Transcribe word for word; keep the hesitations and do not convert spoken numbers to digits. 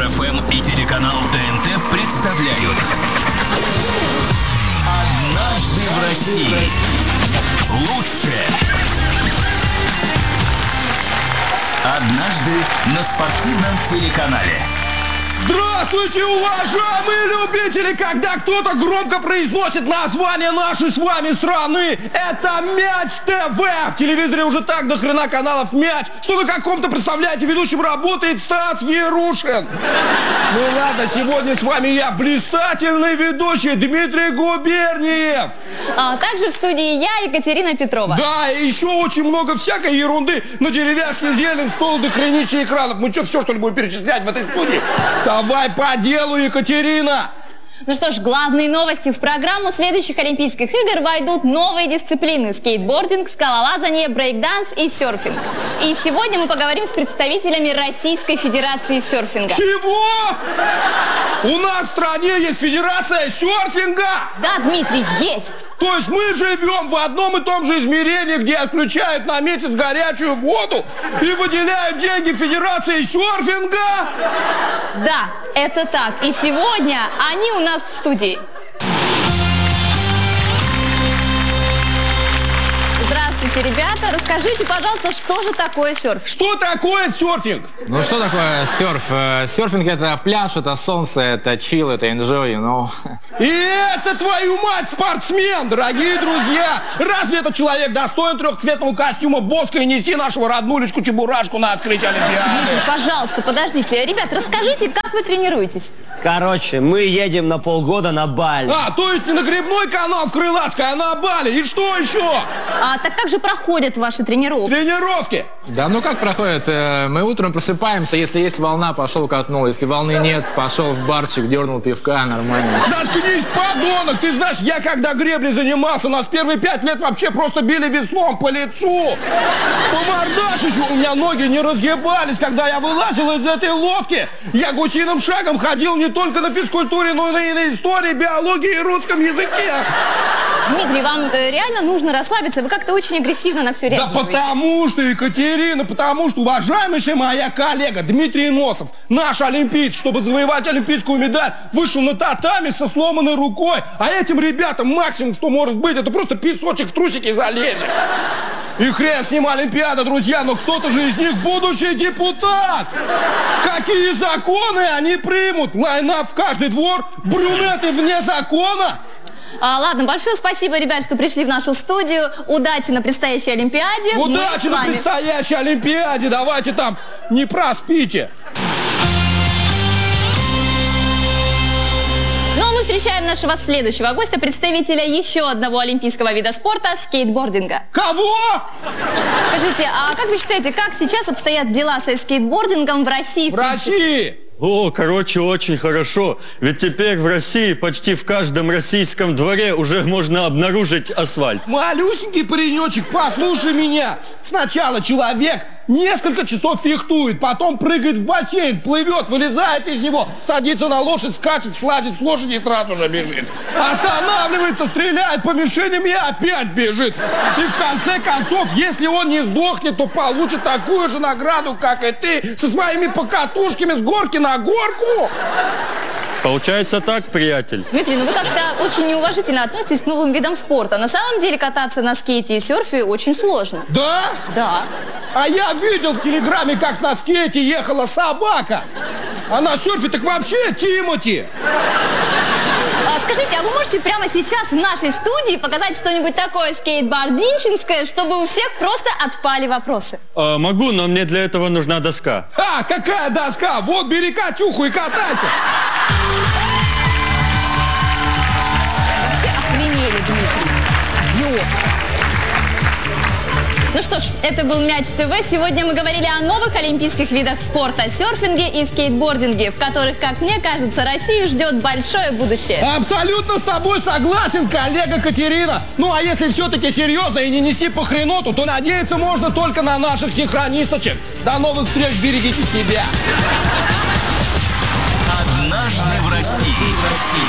эф эм и телеканал тэ эн тэ представляют «Однажды в России». Лучшее. Однажды на спортивном телеканале. Здравствуйте, уважаемые любители! Когда кто-то громко произносит название нашей с вами страны, это Мяч ТВ! В телевизоре уже так до хрена каналов Мяч, что на каком-то, представляете, ведущем работает Стас Ярушин. Ну ладно, сегодня с вами я, блистательный ведущий Дмитрий Губерниев. А также в студии я, Екатерина Петрова. Да, и еще очень много всякой ерунды на деревяшке, зелень, стол, до хренища экранов. Мы что, все что ли будем перечислять в этой студии? Давай по делу, Екатерина! Ну что ж, главные новости. В программу следующих Олимпийских игр войдут новые дисциплины: скейтбординг, скалолазание, брейкданс и серфинг. И сегодня мы поговорим с представителями Российской Федерации серфинга. Чего? У нас в стране есть Федерация серфинга? Да, Дмитрий, есть. То есть мы живем в одном и том же измерении, где отключают на месяц горячую воду и выделяют деньги Федерации серфинга? Да, это так. И сегодня они у нас в студии. Здравствуйте, ребята. Расскажите, пожалуйста, что же такое серф? Что такое серфинг? Ну что такое серф? Э, Серфинг — это пляж, это солнце, это чил, это enjoy, you know. И это, твою мать, спортсмен, дорогие друзья! Разве этот человек достоин трехцветного костюма Боска и нести нашего роднулечку Чебурашку на открытие Олимпиады? Дмитрий, пожалуйста, подождите. Ребят, расскажите, как вы тренируетесь? Короче, мы едем на полгода на Бали. А, то есть не на грибной канал в Крылатской, а на Бали. И что еще? А так как же проходят ваши тренировки? Тренировки. Да, ну как проходит? Э, Мы утром просыпаемся, если есть волна, пошел катнул. Если волны нет, пошел в барчик, дернул пивка, нормально. Заткнись, подонок! Ты знаешь, я когда греблей занимался, нас первые пять лет вообще просто били веслом по лицу. По мордашищу у меня ноги не разгибались, когда я вылазил из этой лодки. Я гусиным шагом ходил не только на физкультуре, но и на истории, биологии и русском языке. Дмитрий, вам э, реально нужно расслабиться? Вы как-то очень агрессивно на все Да реагируете. потому что, Екатерина, потому что, уважаемейшая моя коллега Дмитрий Носов, наш олимпиец, чтобы завоевать олимпийскую медаль, вышел на татами со сломанной рукой. А этим ребятам максимум, что может быть, это просто песочек в трусики залезет. И хрен с ним Олимпиада, друзья, но кто-то же из них будущий депутат. Какие законы они примут? Лайнап в каждый двор, брюнеты вне закона. А, ладно, большое спасибо, ребят, что пришли в нашу студию. Удачи на предстоящей Олимпиаде. Мы Удачи с на вами. предстоящей Олимпиаде. Давайте там не проспите. Ну а мы встречаем нашего следующего гостя, представителя еще одного олимпийского вида спорта – скейтбординга. Кого? Скажите, а как вы считаете, как сейчас обстоят дела со скейтбордингом в России? В России. О, короче, очень хорошо. Ведь теперь в России почти в каждом российском дворе уже можно обнаружить асфальт. Малюсенький паренечек, послушай меня. Сначала человек несколько часов фехтует, потом прыгает в бассейн, плывет, вылезает из него, садится на лошадь, скачет, слазит с лошади и сразу же бежит. Останавливается, стреляет по мишеням и опять бежит. И в конце концов, если он не сдохнет, то получит такую же награду, как и ты, со своими покатушками с горки на горку. Получается так, приятель? Дмитрий, ну вы как-то очень неуважительно относитесь к новым видам спорта. На самом деле кататься на скейте и серфе очень сложно. Да? Да. А я видел в телеграме, как на скейте ехала собака. А на серфе так вообще Тимати. А, скажите, а вы можете прямо сейчас в нашей студии показать что-нибудь такое скейтбординчинское, чтобы у всех просто отпали вопросы? А, могу, но мне для этого нужна доска. А, какая доска? Вот, бери Катюху и катайся. Вообще охренели, Дмитрий. Идиот. Ну что ж, это был Мяч ТВ. Сегодня мы говорили о новых олимпийских видах спорта – серфинге и скейтбординге, в которых, как мне кажется, Россию ждет большое будущее. Абсолютно с тобой согласен, коллега Катерина. Ну а если все-таки серьезно и не нести по хреноту, то надеяться можно только на наших синхронисточек. До новых встреч, берегите себя. «Однажды в России».